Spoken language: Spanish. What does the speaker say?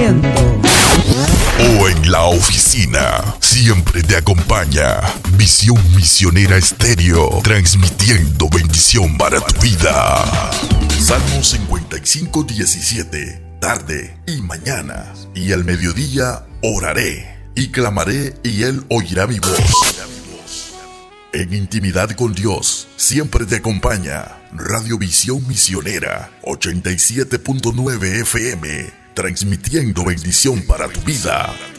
transmitiendo. O en la oficina, siempre te acompaña Visión Misionera Estéreo, transmitiendo bendición para tu vida. Salmo 55:17, tarde y mañana, y al mediodía oraré, y clamaré, y Él oirá mi voz. En intimidad con Dios, siempre te acompaña Radio Visión Misionera 87.9 FM, transmitiendo bendición para tu vida.